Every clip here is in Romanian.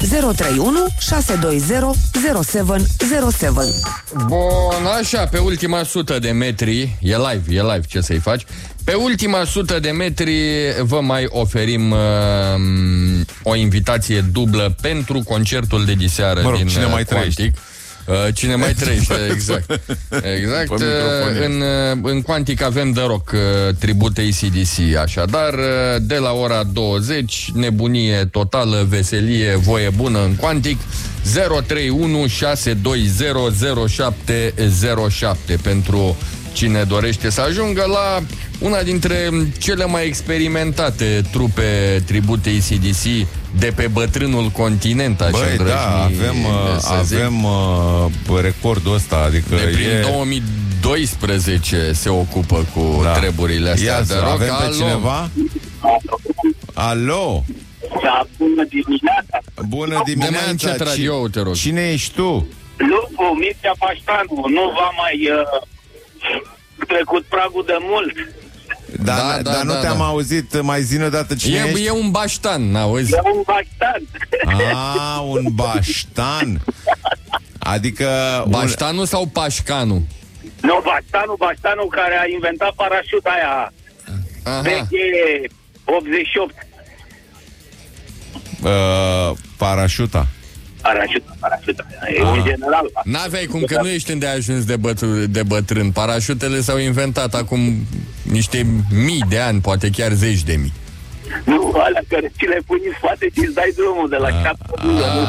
031 620 0707. Bun, așa, pe ultima 100 de metri, e live, ce să-i faci? Pe ultima 100 de metri vă mai oferim o invitație dublă pentru concertul de diseară din cine mai Quantic. Cine mai trăiește, exact. În Quantic avem The Rock, tribut AC/DC, așadar, de la ora 20, nebunie totală, veselie, voie bună în Quantic. 031 620 0707 pentru cine dorește să ajungă la una dintre cele mai experimentate trupe tribut AC/DC de pe bătrânul continent. Băi, da, avem recordul ăsta, adică de prin 2012 se ocupă cu treburile astea. Ia, de rock. avem pe cineva? Alo? Da, bună dimineața. Bună dimineața. Te rog. Cine ești tu? Lupu, Mircea Paștanu, nu va mai trecut pragul de mult. Dar nu te-am auzit. Mai zi o dată cine ești? E un baștan, n-auzi? E un baștan. Un baștan. Adică baștanul sau pașcanul? Nu, baștanul care a inventat parașuta aia veche 88. Parașuta. Parașuta. E un general. N-aveai cum, că nu ești îndeajuns de bătrân. Parașutele s-au inventat acum niște mii de ani, poate chiar zeci de mii. Nu, alea care ți le pui în spate și îți dai drumul de la șapte.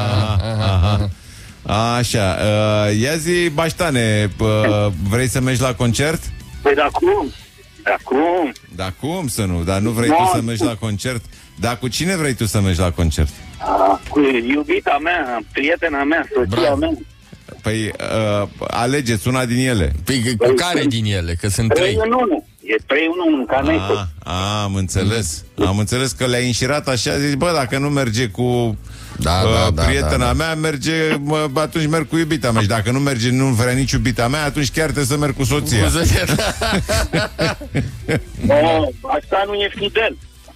Așa, ia zi, baștane, vrei să mergi la concert? Păi da cum? Da cum să nu? Dar nu vrei tu să mergi la concert? Dar cu cine vrei tu să mergi la concert? Cu iubita mea, prietena mea, soția mea. Păi, alegeți una din ele. Păi, cu care din ele? Că sunt 3 în 1. E 3 în 1, ca noi. Am înțeles. Am înțeles că le-ai înșirat așa, zici, bă, dacă nu merge cu prietena mea, merge, atunci merg cu iubita mea. Și dacă nu merge, nu vrea nici iubita mea, atunci chiar trebuie să merg cu soția. Asta nu e fidel.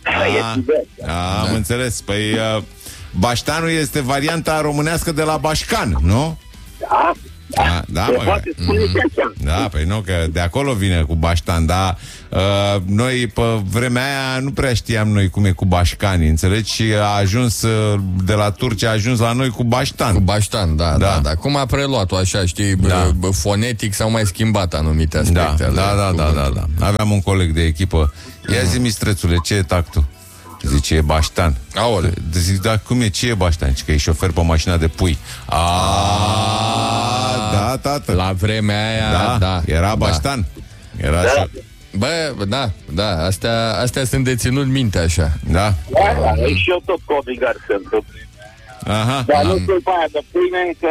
Am înțeles. Păi, baștanul este varianta românească de la bașcan, nu? Da, păi nu, că de acolo vine cu baștan, dar noi pe vremea aia nu prea știam noi cum e cu bașcanii, înțelegi? Și a ajuns de la Turcia, a ajuns la noi cu baștan. Cu baștan, da. Cum a preluat-o așa, știi, fonetic s-au mai schimbat anumite aspecte. Da. Aveam un coleg de echipă. Ia zi, mistrețule, ce e tactul? Zice, e baștan. Aole. Zic, da, cum e, ce e baștan? Zice că e șofer pe mașina de pui. Da, tată. La vremea aia, era baștan. Era Bă, da, astea sunt de ținut minte așa. Da. Și eu tot obligat sunt. Dar nu sunt aia de pâine, că...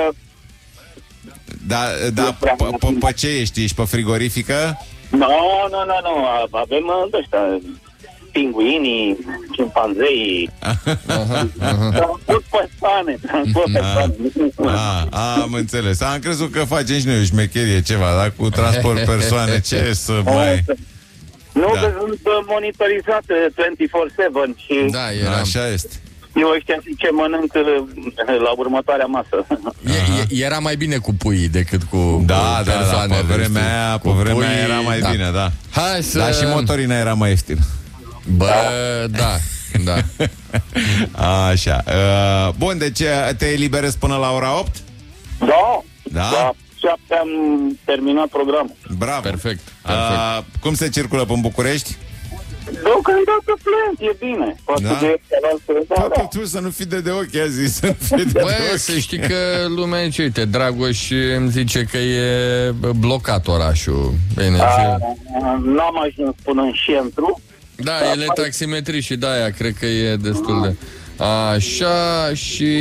Da, pe ce ești? Ești pe frigorifică? Nu, avem ăștia... pinguinii, cimpanzei, transport persoane. Am înțeles. Am crezut că facem și noi o șmecherie ceva, dar cu transport persoane, ce să mai... Nu, că sunt monitorizate 24/7 și... Da, așa este. Eu ăștia ce mănânc la următoarea masă. Era mai bine cu puii decât cu persoane. Pe vremea aia era mai bine, da. Dar și motorina era mai ieftină. Bă, da. Așa. Bun, deci te eliberezi până la ora 8? Da. 7 am terminat programul. Bravo. Perfect. Cum se circulă în București? Deocamdată plâns, e bine. Poate tu să nu fii de ochi, a zis. Să nu fii de ochi. Să știi că lumea, uite, Dragoș îmi zice că e blocat orașul. Bine, n-am ajuns până în centru. Da, ele taximetrii și de-aia cred că e destul de... Așa, și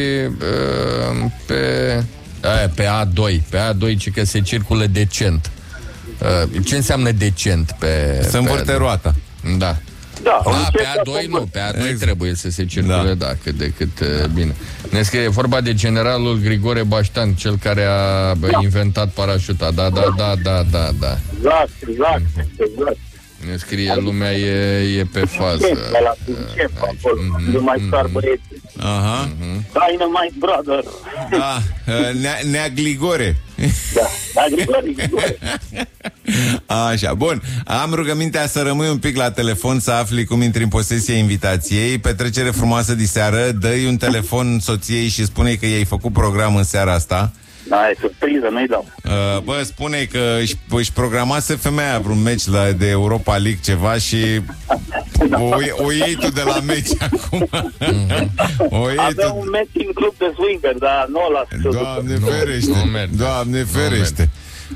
pe A2. Pe A2 ci că se circulă decent. Ce înseamnă decent pe... Să învârte roata. Da. Pe A2 nu, pe A2 trebuie să se circule, cât de cât bine. Ne scrie, vorba de generalul Grigore Baștan, cel care a inventat parașuta. Da. Exact. Ne scrie lumea e pe fază. La Duncef, acolo, nu mai star băieți. Aha. Dynamite Brother. Da, Nea Gligore. Da, Grigore. Așa, bun. Am rugămintea să rămâi un pic la telefon, să afli cum intri în posesia invitației. Petrecere frumoasă diseară. Dă-i un telefon soției și spune-i că i-ai făcut program în seara asta. Da, e surpriză, nu-i dau. Bă, spune că își programase femeia vreun meci de Europa League ceva și o iei tu de la meci acum. Avea un meci în club de swinger, dar nu o las. Doamne ferește. Doamne ferește.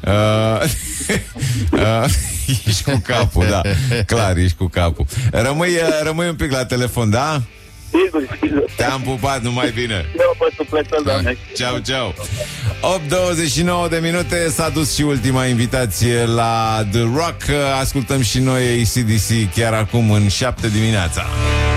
Ești cu capul, da. Clar, ești cu capul. Rămâi un pic la telefon, da? Sigur. Te-am pupat, numai bine. Ceau, ceau. 8:29 de minute. S-a dus și ultima invitație la The Rock. Ascultăm și noi AC/DC chiar acum în 7 dimineața.